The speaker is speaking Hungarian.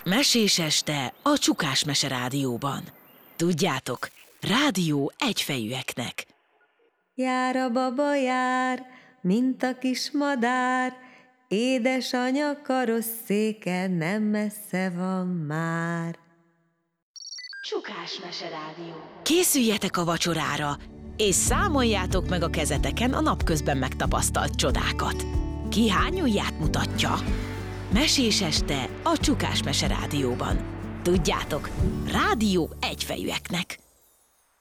Mesés este a Csukás Mese Rádióban. Tudjátok, rádió egyfejűeknek. Jár a baba jár, mint a kis madár, édesanya karosszéke nem messze van már. Csukás Mese Rádió. Készüljetek a vacsorára, és számoljátok meg a kezeteken a napközben megtapasztalt csodákat. Ki hány ujját mutatja? Mesés este a Csukás Mese Rádióban. Tudjátok, rádió egyfejűeknek.